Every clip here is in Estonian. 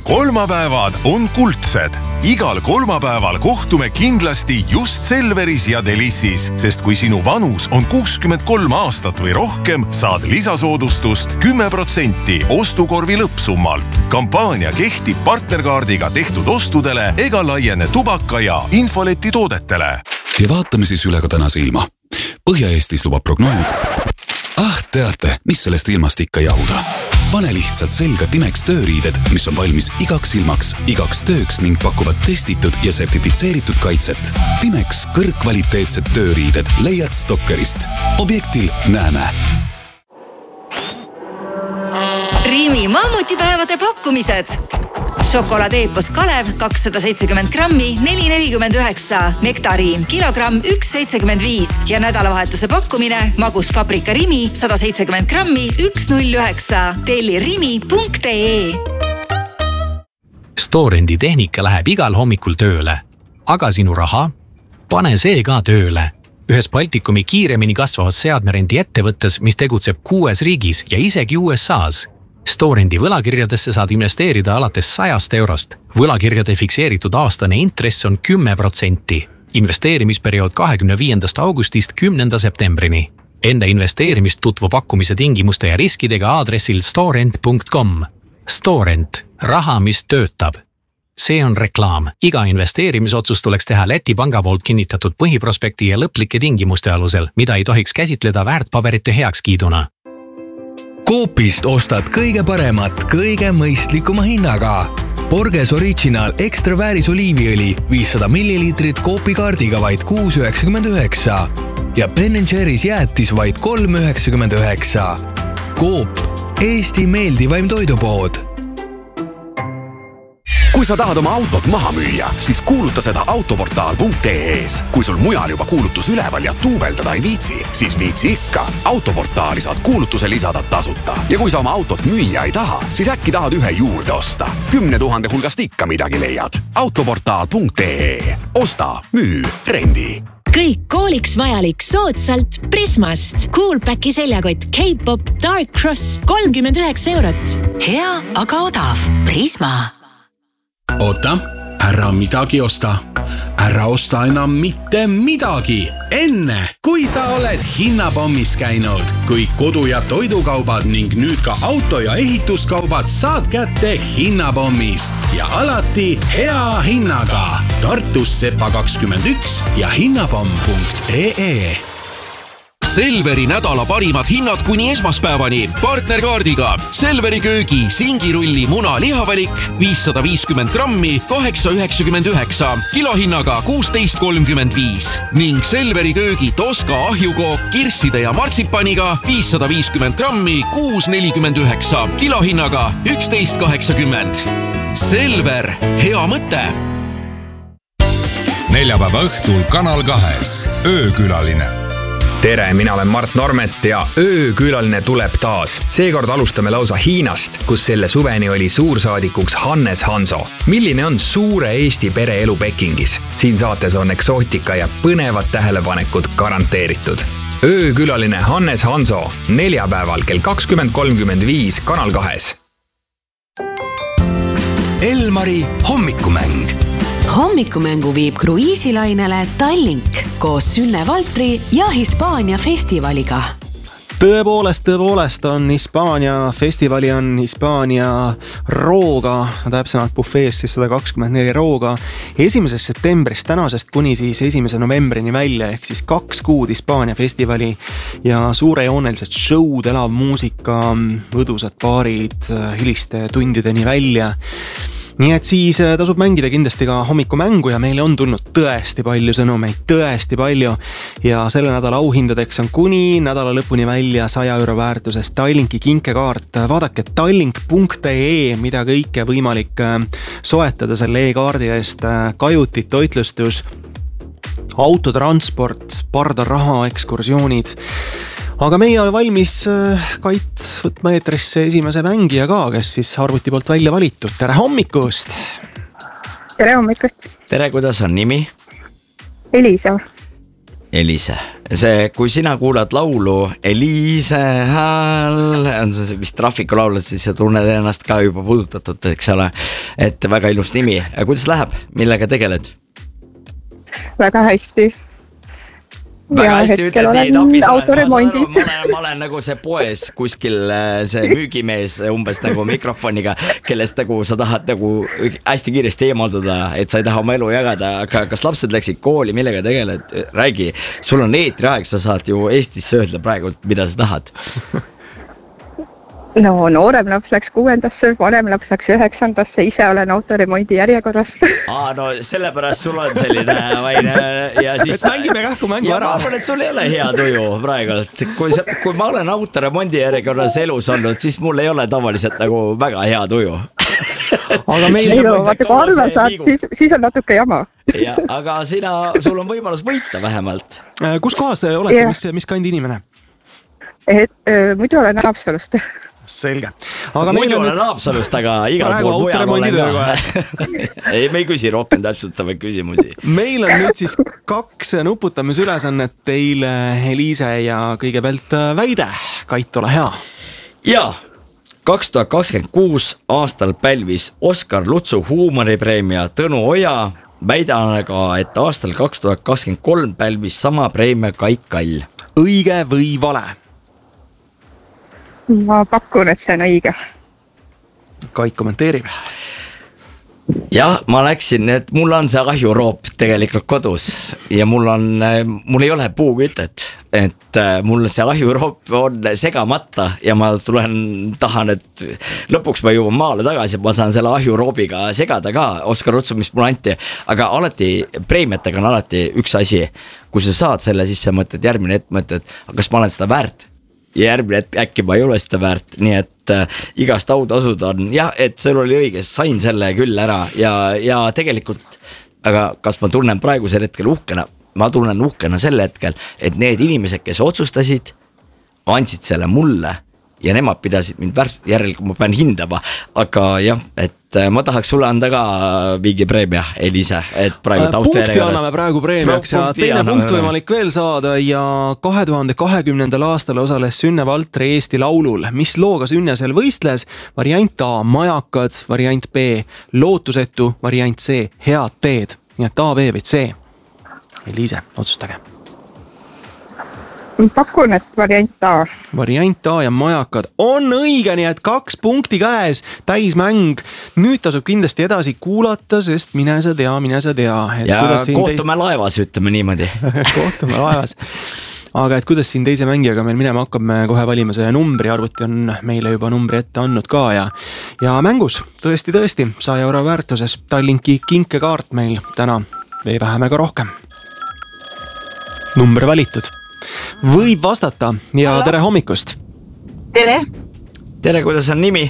kolmapäevad on kuldsed. Igal kolmapäeval kohtume kindlasti just Selveris ja Delissis, sest kui sinu vanus on 63 aastat või rohkem, saad lisasoodustust 10% ostukorvi lõppsummalt. Kampaania kehtib partnerkaardiga tehtud ostudele ega laiene tubaka ja infoleti toodetele. Ja vaatame siis üle ka tänase ilma. Põhja-Eestis lubab prognoos. Teate, mis sellest ilmast ikka jahuda? Pane lihtsalt selga Timex tööriided, mis on valmis igaks ilmaks, igaks tööks ning pakuvad testitud ja sertifitseeritud kaitset. Timex kõrgkvaliteetsed tööriided leiad Stokkerist. Objektil näeme. Rimi mammutipäevade pakkumised. Šokoladeepos Kalev 270 grammi 4,49, Nektariim kilogramm 1,75 ja nädalavahetuse pakkumine magus paprika Rimi 170 grammi 1,09. Telli rimi.ee. Storendi tehnika läheb igal hommikul tööle, aga sinu raha? Pane see ka tööle. Ühes Baltikumi kiiremini kasvavas seadmerendi ettevõttes, mis tegutseb 6 riigis ja isegi USA's. Storendi võlakirjadesse saad investeerida alates 100 eurost. Võlakirjade fikseeritud aastane intress on 10%. Investeerimisperiood 25. augustist 10. septembrini. Enda investeerimist tutvu pakkumise tingimuste ja riskidega aadressil storend.com. Storend. Raha, mis töötab. See on reklaam. Iga investeerimisotsus tuleks teha Läti panga poolt kinnitatud põhiprospekti ja lõplike tingimuste alusel, mida ei tohiks käsitleda väärtpaberite heakskiiduna. Coopist ostad kõige paremat, kõige mõistlikuma hinnaga. Borges Original Extra vääris oliiviõli 500 milliliitrit Coopi kaardiga vaid 6,99 ja Ben & Jerry's jäätis vaid 3,99. Coop, Eesti meeldivaim toidupood. Kui sa tahad oma autot maha müüa, siis kuuluta seda autoportaal.ee-s. Kui sul mujal juba kuulutus üleval ja tuubeldada ei viitsi, siis viitsi ikka. Autoportaali saad kuulutuse lisada tasuta. Ja kui sa oma autot müüa ei taha, siis äkki tahad ühe juurde osta. 10 000 hulgast ikka midagi leiad. Autoportaal.ee. Osta, müü, rendi. Kõik kooliks vajalik soodsalt Prismast. Coolpacki seljakott K-Pop Dark Cross 39 eurot. Hea, aga odav. Prisma. Oota, ära midagi osta. Ära osta enam mitte midagi. Enne, kui sa oled hinnapommis käinud. Kui kodu- ja toidukaubad ning nüüd ka auto- ja ehituskaubad saad kätte hinnapommist. Ja alati hea hinnaga. Tartus Sepa 21 ja hinnapomm.ee. Selveri nädala parimad hinnad kuni esmaspäevani. Partnerkaardiga Selveri köögi singirulli muna lihavalik 550 grammi 8,99, kilohinnaga 16,35 ning Selveri köögi Toska ahjukook kirsside ja martsipaniga 550 grammi 6,49, kilohinnaga 11,80. Selver, hea mõte! Neljapäeva õhtul Kanal 2 öökülaline. Tere, mina olen Mart Normet ja öökülaline tuleb taas. Seekord alustame lausa Hiinast, kus selle suveni oli suursaadikuks Hannes Hanso. Milline on suure Eesti pereelu Pekingis? Siin saates on eksootika ja põnevad tähelepanekud garanteeritud. Öökülaline Hannes Hanso, neljapäeval kell 20.35 Kanal 2. Elmari hommikumäng. Hommikumängu viib kruiisilainele Tallink koos Sünne Valtri ja Hispaania festivaliga. Tõepoolest on Hispaania festivali on Hispaania rooga, täpsemalt bufees siis 124 rooga 1. septembrist tänasest kuni siis 1. novembrini välja, ehk siis 2 kuud Hispaania festivali ja suurejoonelised show'd, elav muusika, õdusad paarid hiliste tundideni välja. Nii et siis tasub mängida kindlasti ka hommikumängu ja meile on tulnud tõesti palju sõnumeid, tõesti palju. Ja selle nädala auhindadeks on kuni nädala lõpuni välja 100 euro väärtuses Tallinki kinkekaart. Vaadake tallink.ee, mida kõike võimalik soetada selle e-kaardi eest. Kajutit, toitlustus, autotransport, pardaraha, ekskursioonid. Aga meie on valmis Kait võtma eetrisse esimese mängija ka, kes siis arvuti poolt välja valitud. Tere hommikust! Tere hommikust! Tere, kuidas on nimi? Elisa. Eliise, see, kui sina kuulad laulu Eliise hääl, on see vist Traffiku laul, siis sa tunned ennast ka juba puudutatud, eks ole, et väga ilus nimi. Kuidas läheb, millega tegeled? Väga hästi. Väga hästi ütled nii napis, ma olen nagu see poes kuskil see müügimees umbes nagu mikrofoniga, kellest nagu sa tahad nagu hästi kiiresti eemalduda, et sa ei taha oma elu jagada, aga kas lapsed läksid kooli, millega tegeled? Räägi, sul on eetriaeg, sa saad ju Eestisse öelda praegu, mida sa tahad. No noorem laps läks 6-ndasse, vanem laps läks 9-ndasse, ise olen autoremondi järjekorrast. No sellepärast sul on selline vaine ja siis... Et mängime kähku mängu ära. Ja ma arvan, et sul ei ole hea tuju praegult. Kui ma olen autoremondi järjekorras elus olnud, siis mul ei ole tavaliselt nagu väga hea tuju. Aga meil vaata, kui arve saad, siis on natuke jama. Ja, aga sul on võimalus võita vähemalt. Kus kohas te olete, mis kandi inimene? Muidu olen Haapsalust. Selge. Muidu olen Haapsalust, aga igal pool mujal olen ka. Ei, me ei küsi rohkem täpsustavaid küsimusi. Meil on nüüd siis 2 nuputamisülesannet teile, Eliise, ja kõigepealt väide. Kait, ole hea. Ja 2026 aastal pälvis Oskar Lutsu huumoripreemia Tõnu Oja. Väidan aga, et aastal 2023 pälvis sama preemia Kait Kall. Õige või vale? Ma pakun, et see on õige. Kait kommenteerib. Jah, ma läksin, et mul on see ahjuroop tegelikult kodus ja mul ei ole puukütet, et mul see ahjuroop on segamata ja ma tahan, et lõpuks ma jõuan maale tagasi, ma saan selle ahjuroobiga segada ka Oskar Lutsu, mis mulle anti, aga alati preemiatega on alati üks asi, kui sa saad selle, siis sa mõtled järgmine hetk, mõtled, kas ma olen seda väärt? Ja järgmine hetk äkki ma ei ole seda väärt, nii et igast autasud on, jah, et seal oli õige, sain selle küll ära ja tegelikult, aga kas ma tunnen praegusel hetkel uhkena? Ma tunnen uhkena selle hetkel, et need inimesed, kes otsustasid, andsid selle mulle ja nemad pidasid mind järel, kui ma pean hindama, aga jah, et ma tahaks sulle anda ka mingi preemia, Eliise, et praegu punkti anname praegu preemiaks ja teine punkt võimalik veel saada ja 2020. aastal osales Sünne Valtri Eesti laulul. Mis looga Sünne seal võistles? Variant A, Majakad, variant B, Lootusetu, variant C, Head teed. Nii et A, B või C. Eliise, otsustage. Pakun, et variant A. Variant A ja Majakad on õige, nii et 2 punkti käes, täismäng. Nüüd tasub kindlasti edasi kuulata, sest mine sa tea. Ja kohtume laevas, ütleme niimoodi. Kohtume laevas. Aga et kuidas siin teise mängijaga meil minema hakkab, me kohe valime selle numbri, arvuti on meile juba numbri ette andnud ka ja mängus tõesti 100 euro väärtuses Tallinki kinkekaart meil täna või vähem ega rohkem. Number valitud. Võib vastata ja Halo. Tere hommikust. Tere, kuidas on nimi?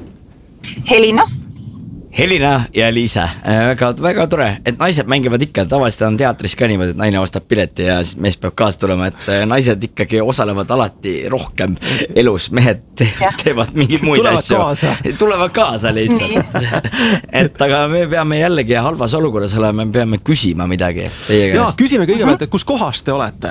Helina ja Liisa, väga tore, et naised mängivad ikka, tavaliselt on teatris ka niimoodi, et naine ostab pileti ja siis mees peab kaasa tulema, et naised ikkagi osalevad alati rohkem elus, mehed teevad mingeid muid asju. Tulevad kaasa lihtsalt. Et aga me peame jällegi halvas olukorras olema, me peame küsima midagi teie käest. Ja, küsime kõigepealt, et kus kohas te olete?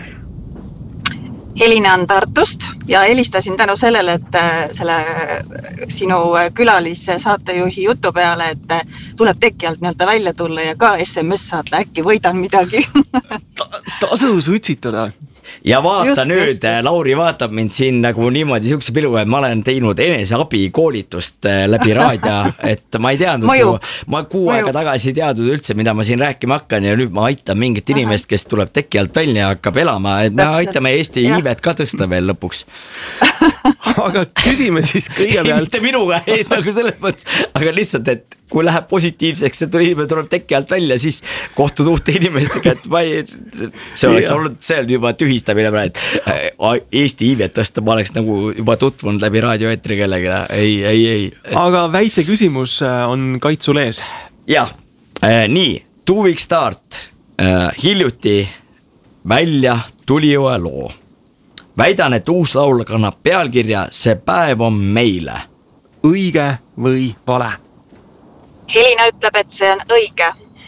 Helina on Tartust ja helistasin tänu sellele, et selle sinu külalise saatejuhi jutu peale, et tuleb teki alt nii-öelda välja tulla ja ka SMS saata, äkki võidan midagi. Tasus võtsitada. Ja vaata just. Lauri vaatab mind siin nagu niimoodi siukse piluga, et ma olen teinud eneseabi koolitust läbi raadio, et ma ei teadnud, ma 6 aega tagasi ei teadnud üldse, mida ma siin rääkima hakkan ja nüüd ma aitan mingit inimest, kes tuleb teki alt välja ja hakkab elama, et me aitame Eesti iivet ka tõsta veel lõpuks. Aga küsime siis kõigepealt. Mitte minuga, nagu selles mõttes, aga lihtsalt, et kui läheb positiivseks, et inimene tuleb teki alt välja, siis kohtud uute inimestega, et see on juba tühistamine praegu, et Eesti iivet tõsta, ma oleks nagu juba tutvunud läbi raadioeetri kellega, ei. Aga väite küsimus on Kait sul ees. Jah, nii, Tuvik Start hiljuti välja tuli uue loo. Väidan, et uus laul kannab pealkirja See päev on meile. Õige või vale? Helina ütleb, et see on õige.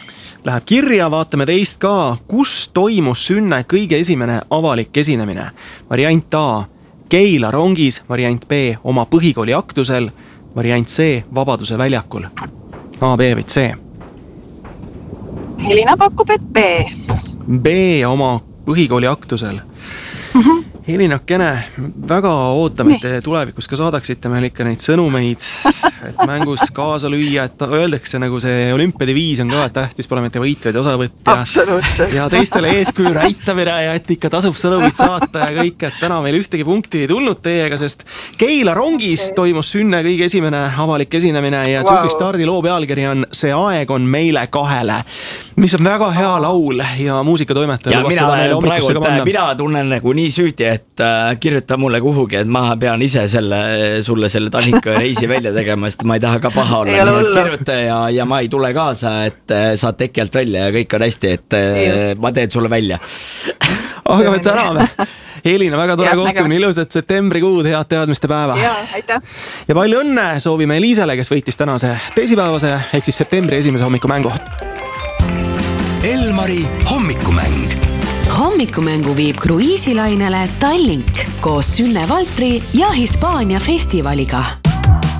läheb kirja, vaatame teist ka. Kus toimus Sünne kõige esimene avalik esinemine? Variant A, Keila rongis, variant B, oma põhikooli aktusel, variant C, Vabaduse väljakul. A, B või C? Helina pakub, et B. B, oma põhikooli aktusel. Helinakene, väga ootame, et te tulevikus ka saadaksite meil ikka neid sõnumeid, et mängus kaasa lüüa, et öeldakse nagu see olümpiadiviis on ka, et tähtis pole mitte võitvaid osavõtja. Absoluutselt. Ja teistele eeskuju näitamine ja et ikka tasub sõnumid saata ja kõik, et täna meil ühtegi punkti ei tulnud teiega, sest Keila rongis toimus Sünne kõige esimene avalik esinemine ja Tšuki Stardi loo pealkiri on See aeg on meile kahele, mis on väga hea laul ja muusikatoimetaja. Ja mina tunnen nagu nii süüdi, et kirjuta mulle kuhugi, et ma pean ise sulle selle Tanika reisi välja tegema, sest ma ei taha ka paha olla. Kirjuta ja ma ei tule kaasa, et saad tekkialt välja ja kõik on hästi, et ma teen sulle välja. Aga me täname. Helina, väga tore kohtumine, ilusat septembrikuud, head teadmiste päeva. Aitäh. Ja palju õnne soovime Eliisele, kes võitis tänase teisipäevase, ehk siis septembri esimese hommikumängu. Elmari hommikumäng. Hommikumängu viib kruiisilainele Tallink koos Sünne Valtri ja Hispaania festivaliga.